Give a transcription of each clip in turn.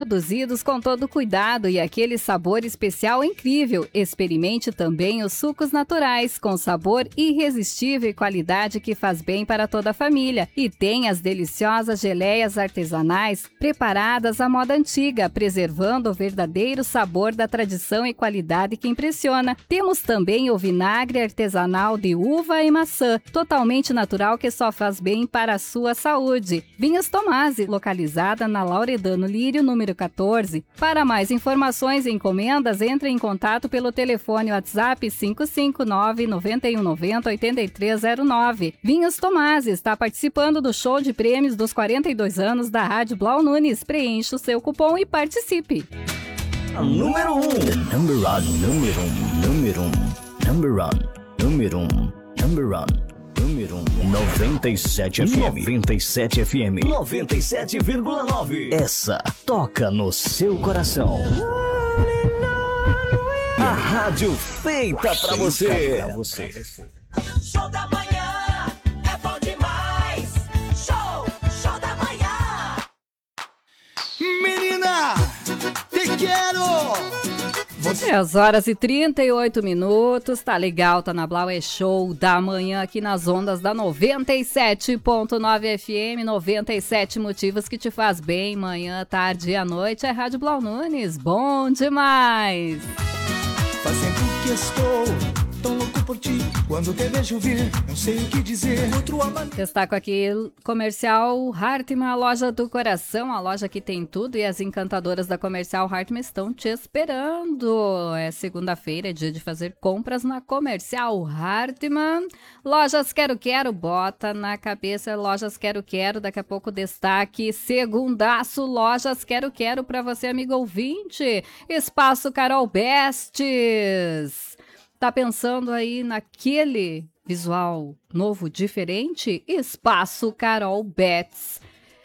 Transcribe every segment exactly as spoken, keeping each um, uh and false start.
produzidos com todo cuidado e aquele sabor especial incrível. Experimente também os sucos naturais, com sabor irresistível e qualidade que faz bem para toda a família. E tem as deliciosas geleias artesanais, preparadas à moda antiga, preservando o verdadeiro sabor da tradição e qualidade que impressiona. Temos também o vinagre artesanal de uva e maçã, totalmente natural, que só faz bem para a sua saúde. Vinhos Tomasi, localizada na Lauredano Lírio, número quatorze. Para mais informações e encomendas, entre em contato pelo telefone WhatsApp cinco cinco nove, nove um nove zero, oito três zero nove. Vinhos Tomasi está participando do show de prêmios dos quarenta e dois anos da Rádio Blau Nunes. Preencha o seu cupom e participe. Número um. The number one, número um, número um, number one, número um, number one, número um. noventa e sete F M. noventa e sete F M. noventa e sete vírgula nove. Essa toca no seu coração. A rádio feita pra você. Pra você. Show da manhã é bom demais. Show, show da manhã. Menina, te quero. Você... dez horas e trinta e oito minutos, tá legal, tá na Blau, é show da manhã aqui nas ondas da noventa e sete ponto nove F M, noventa e sete motivos que te faz bem, manhã, tarde e à noite, é Rádio Blau Nunes, bom demais! Faz tempo que estou tão louco por ti, quando te vejo vir, não sei o que dizer. Outro amante. Destaco aqui Comercial Hartmann, a loja do coração, a loja que tem tudo, e as encantadoras da Comercial Hartmann estão te esperando. É segunda-feira, é dia de fazer compras na Comercial Hartmann. Lojas Quero Quero, bota na cabeça, Lojas Quero Quero, daqui a pouco destaque, segundaço, Lojas Quero Quero para você, amigo ouvinte. Espaço Carol Bestes. Tá pensando aí naquele visual novo, diferente? Espaço Carol Betts.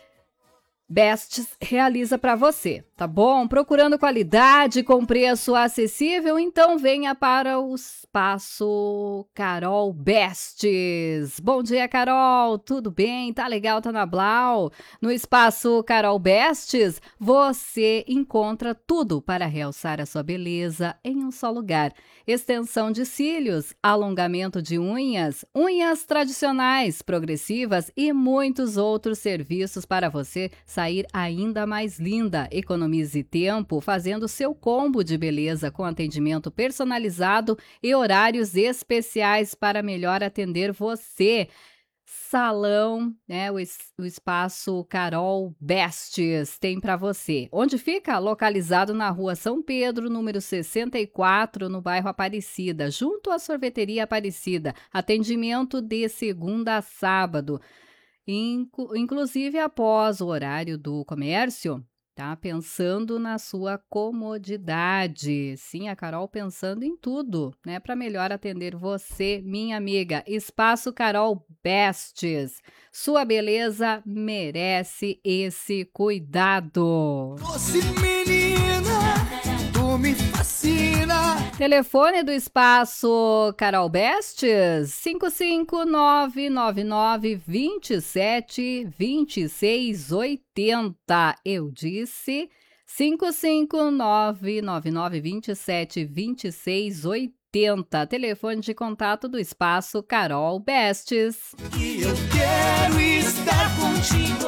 Bestes realiza para você, tá bom? Procurando qualidade com preço acessível? Então venha para o Espaço Carol Bestes. Bom dia, Carol, tudo bem? Tá legal, tá na Blau? No Espaço Carol Bestes, você encontra tudo para realçar a sua beleza em um só lugar. Extensão de cílios, alongamento de unhas, unhas tradicionais, progressivas e muitos outros serviços para você sair ainda mais linda. Economize tempo fazendo seu combo de beleza com atendimento personalizado e horários especiais para melhor atender você. Salão, né, o, es, o Espaço Carol Bestes tem para você. Onde fica? Localizado na Rua São Pedro, número sessenta e quatro, no bairro Aparecida, junto à Sorveteria Aparecida. Atendimento de segunda a sábado. Inclu- inclusive após o horário do comércio, tá? Pensando na sua comodidade. Sim, a Carol pensando em tudo, né? Para melhor atender você, minha amiga. Espaço Carol Bestes. Sua beleza merece esse cuidado. Doce menina, tu me fascina. Telefone do Espaço Carol Bestes, cinco cinco nove nove nove, dois sete, dois seis oito zero. Eu disse cinco cinco nove nove nove, dois sete, dois seis oito zero. Telefone de contato do Espaço Carol Bestes. E eu quero estar contigo,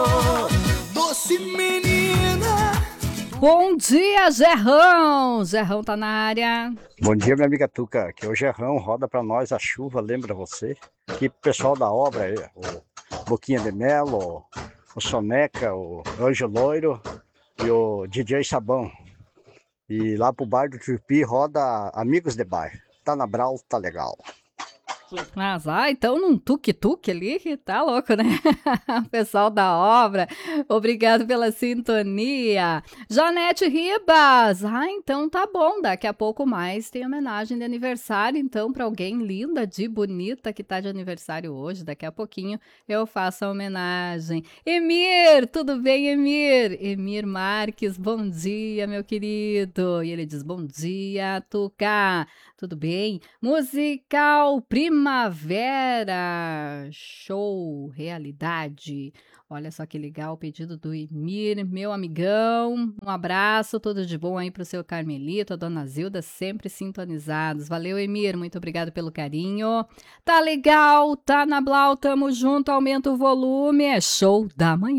doce menina. Bom dia, Gerrão! Gerrão tá na área. Bom dia, minha amiga Tuca. Aqui é o Gerrão, roda pra nós a chuva, lembra você? Aqui pro pessoal da obra, aí, o Boquinha de Melo, o Soneca, o Anjo Loiro e o D J Sabão. E lá pro bar do Tupi roda Amigos de Bar. Tá na Brau, tá legal. Mas, ah, então num tuk-tuk ali, tá louco, né? Pessoal da obra, obrigado pela sintonia. Janete Ribas, ah, então tá bom, daqui a pouco mais tem homenagem de aniversário, então pra alguém linda, de bonita que tá de aniversário hoje, daqui a pouquinho eu faço a homenagem. Emir, tudo bem, Emir? Emir Marques, bom dia, meu querido. E ele diz, bom dia, Tuca, tudo bem? Musical Prima Primavera Show Realidade. Olha só que legal o pedido do Emir, meu amigão. Um abraço, tudo de bom aí pro seu Carmelito, a dona Zilda, sempre sintonizados. Valeu, Emir, muito obrigado pelo carinho. Tá legal, tá na Blau, tamo junto, aumenta o volume, é show da manhã.